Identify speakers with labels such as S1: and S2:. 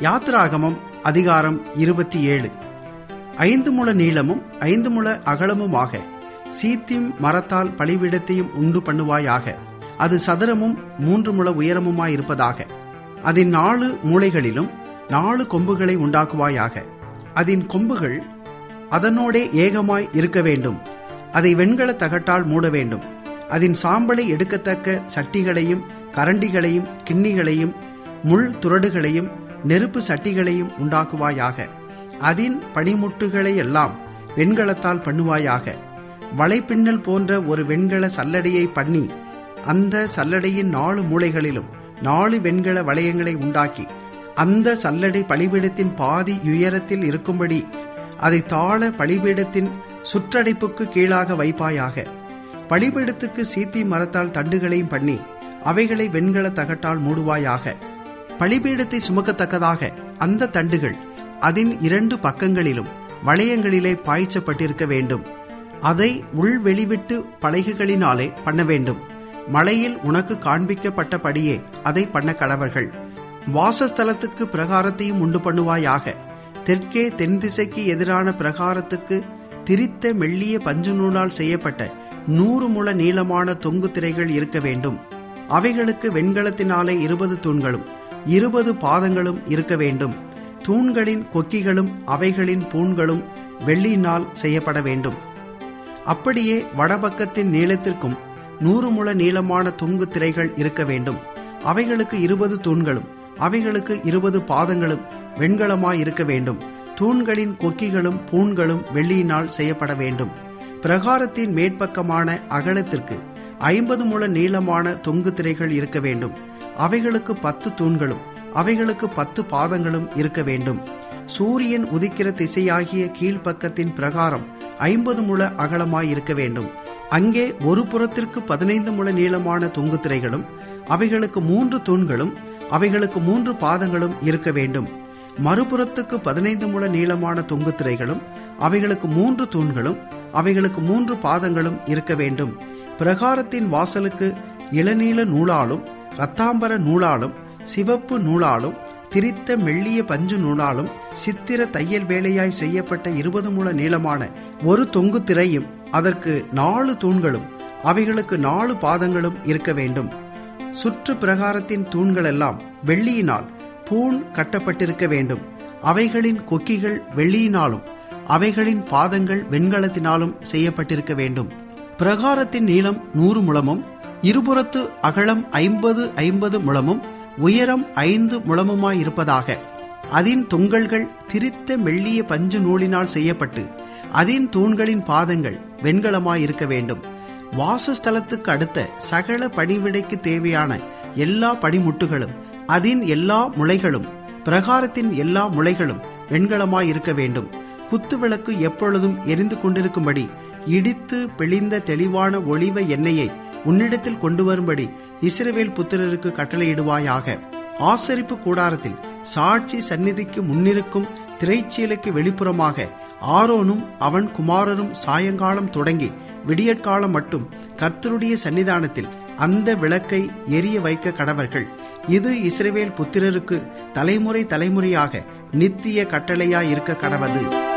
S1: யாத்திராகமம் அதிகாரம் 27. 5 முழ நீளமும் 5 முழ அகலமுமாக சீத்திம் மரத்தால் பலிபீடத்தையும் உண்டு பண்ணுவாயாக. அது சதுரமும் 3 முழ உயரமுமாயிருப்பதாக. அதன் 4 மூலைகளிலும் 4 கொம்புகளை உண்டாக்குவாயாக. அதன் கொம்புகள் அதனோடே ஏகமாய் இருக்க வேண்டும். அதை வெண்கல தகட்டால் மூட வேண்டும். அதன் சாம்பலை எடுக்கத்தக்க சட்டிகளையும் கரண்டிகளையும் கிண்ணிகளையும் முள் துறடுகளையும் நெருப்பு சட்டிகளையும் உண்டாக்குவாயாக. அதன் பனிமுட்டுகளை எல்லாம் வெண்கலத்தால் பண்ணுவாயாக. வலைப்பின்னல் போன்ற ஒரு வெண்கல சல்லடையை பண்ணி அந்த சல்லடையின் 4 மூலைகளிலும் 4 வெண்கல வளையங்களை உண்டாக்கி அந்த சல்லடை பலிபீடத்தின் பாதி உயரத்தில் இருக்கும்படி அதை தாழ பலிபீடத்தின் சுற்றடைப்புக்கு கீழாக வைப்பாயாக. பலிபீடத்துக்கு சீத்தி மரத்தால் தண்டுகளையும் பண்ணி அவைகளை வெண்கல தகட்டால் மூடுவாயாக. பலிபீடத்தை சுமக்கத்தக்கதாக அந்த தண்டுகள் அதன் 2 பக்கங்களிலும் வளையங்களிலே பாய்ச்சப்பட்டிருக்க வேண்டும். அதை உள்வெளிவிட்டு பலகைகளினாலே பண்ண வேண்டும். மலையில் உனக்கு காண்பிக்கப்பட்டபடியே அதை பண்ண கடவர்கள். வாசஸ்தலத்துக்கு பிரகாரத்தையும் உண்டு பண்ணுவாயாக. தெற்கே தென் திசைக்கு எதிரான பிரகாரத்துக்கு திரித்த மெல்லிய பஞ்சு நூலால் செய்யப்பட்ட 100 முழ நீளமான தொங்கு திரைகள் இருக்க வேண்டும். அவைகளுக்கு வெண்கலத்தினாலே 20 தூண்களும் 20 பாதங்களும் இருக்க வேண்டும். தூண்களின் கொக்கிகளும் அவைகளின் பூண்களும் வெள்ளியினால் செய்யப்பட வேண்டும். அப்படியே வடபக்கத்தின் நீளத்திற்கும் 100 முழ நீளமான தொங்கு திரைகள் இருக்க வேண்டும். அவைகளுக்கு 20 தூண்களும் அவைகளுக்கு 20 பாதங்களும் வெண்கலமாயிருக்க வேண்டும். தூண்களின் கொக்கிகளும் பூண்களும் வெள்ளியினால் செய்யப்பட வேண்டும். பிரகாரத்தின் மேற்பக்கமான அகலத்திற்கு 50 முழ நீளமான தொங்கு திரைகள் இருக்க வேண்டும். அவைகளுக்கு 10 தூண்களும் அவைகளுக்கு 10 பாதங்களும் இருக்க வேண்டும். சூரியன் உதிக்கிற திசையாகிய கீழ்ப்பக்கத்தின் பிரகாரம் 50 முழ அகலமாயிருக்க வேண்டும். அங்கே ஒரு புறத்திற்கு 15 முழ நீளமான தொங்கு திரைகளும் அவைகளுக்கு 3 தூண்களும் அவைகளுக்கு 3 பாதங்களும் இருக்க வேண்டும். மறுபுறத்துக்கு 15 முழ நீளமான தொங்கு திரைகளும் அவைகளுக்கு 3 தூண்களும் அவைகளுக்கு 3 பாதங்களும் இருக்க வேண்டும். பிரகாரத்தின் வாசலுக்கு இளநீல நூலாலும் இரத்தாம்பர நூலாலும் சிவப்பு நூலாலும் திரித்த மெல்லிய பஞ்சு நூலாலும் சித்திர தையல் வேலையாய் செய்யப்பட்ட 20 முழ நீளமான ஒரு தொங்கு திரையும் அதற்கு 4 தூண்களும் அவைகளுக்கு 4 பாதங்களும் இருக்க வேண்டும். சுற்று பிரகாரத்தின் தூண்களெல்லாம் வெள்ளியினால் பூண் கட்டப்பட்டிருக்க வேண்டும். அவைகளின் கொக்கிகள் வெள்ளியினாலும் அவைகளின் பாதங்கள் வெண்கலத்தினாலும் செய்யப்பட்டிருக்க வேண்டும். பிரகாரத்தின் நீளம் 100 முழமும் இருபுறத்து அகலம் 50 முழமும் உயரம் 5 முழமுமாயிருப்பதாக. அதன் தொங்கல்கள் திரித்த மெல்லிய பஞ்சு நூலினால் செய்யப்பட்டு அதன் தூண்களின் பாதங்கள் வெண்கலமாயிருக்க வேண்டும். வாசஸ்தலத்துக்கு அடுத்த சகல பணிவிடைக்கு தேவையான எல்லா பணிமுட்டுகளும் அதன் எல்லா முளைகளும் பிரகாரத்தின் எல்லா முளைகளும் வெண்கலமாயிருக்க வேண்டும். குத்துவிளக்கு எப்பொழுதும் எரிந்து கொண்டிருக்கும்படி இடித்து பிழிந்த தெளிவான ஒளிவ எண்ணெயை உன்னிடத்தில் கொண்டு வரும்படி இஸ்ரவேல் புத்திரருக்கு கட்டளையிடுவாயாக. ஆசரிப்பு கூடாரத்தில் சாட்சி சந்நிதிக்கு முன்னிருக்கும் திரைச்சீலைக்கு வெளிப்புறமாக ஆரோனும் அவன் குமாரரும் சாயங்காலம் தொடங்கி விடியற்காலம் மட்டும் கர்த்தருடைய சன்னிதானத்தில் அந்த விளக்கை எரிய வைக்க கடவர்கள். இது இஸ்ரவேல் புத்திரருக்கு தலைமுறை தலைமுறையாக நித்திய கட்டளையாயிருக்க கடவது.